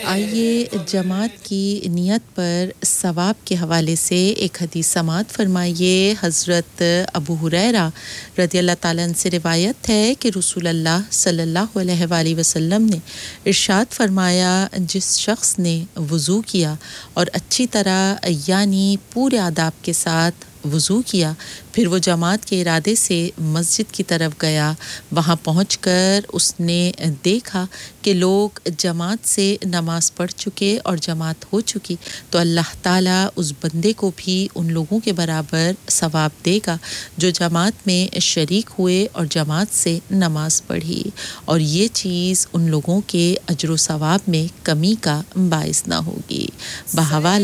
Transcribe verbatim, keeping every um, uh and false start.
आइए जमात की नियत पर सवाब के हवाले से एक हदीस समाअत फरमाइए। हज़रत अबू हुरैरा रज़ियल्लाहु ताला अन्हु से रिवायत है कि रसूल अल्लाह सल्लल्लाहु अलैहि वसल्लम ने इरशाद फरमाया, जिस शख्स ने वुज़ू किया और अच्छी तरह यानी पूरे आदाब के साथ वुज़ू किया, फिर वो जमात के इरादे से मस्जिद की तरफ गया, वहाँ पहुंचकर उसने देखा कि लोग जमात से नमाज पढ़ चुके और जमात हो चुकी, तो अल्लाह ताला उस बंदे को भी उन लोगों के बराबर सवाब देगा जो जमात में शरीक हुए और जमात से नमाज पढ़ी, और ये चीज़ उन लोगों के अज्र व सवाब में कमी का बाइस ना होगी। बहवाल